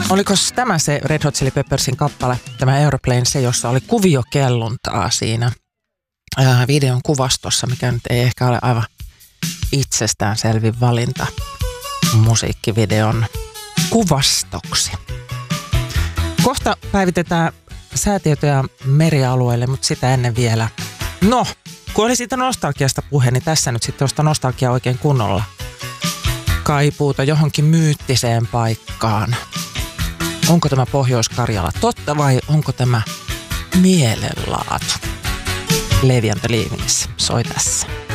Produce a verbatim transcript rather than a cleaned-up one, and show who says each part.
Speaker 1: Oliko tämä se Red Hot Chili Peppersin kappale, tämä Aeroplane, se jossa oli kuviokelluntaa siinä ää, videon kuvastossa, mikä nyt ei ehkä ole aivan itsestäänselvin valinta musiikkivideon kuvastoksi. Kohta päivitetään säätietoja merialueelle, mutta sitä ennen vielä. No, kun oli siitä nostalgiasta puhe, niin tässä nyt sitten tuosta nostalgiaa oikein kunnolla. Kaipuuta johonkin myyttiseen paikkaan. Onko tämä Pohjois-Karjala totta vai onko tämä mielenlaatu? Levi and the Leavings soi tässä.